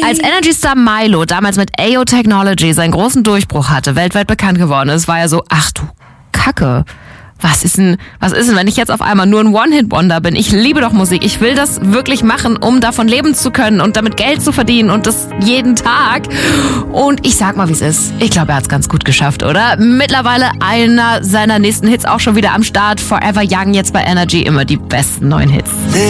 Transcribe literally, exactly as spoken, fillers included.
Als Energy-Star Milo damals mit A O Technology seinen großen Durchbruch hatte, weltweit bekannt geworden ist, war er so, ach du Kacke. Was ist denn, was ist denn, wenn ich jetzt auf einmal nur ein One-Hit-Wonder bin? Ich liebe doch Musik. Ich will das wirklich machen, um davon leben zu können und damit Geld zu verdienen und das jeden Tag. Und ich sag mal, wie es ist. Ich glaube, er hat es ganz gut geschafft, oder? Mittlerweile einer seiner nächsten Hits auch schon wieder am Start. Forever Young, jetzt bei Energy, immer die besten neuen Hits.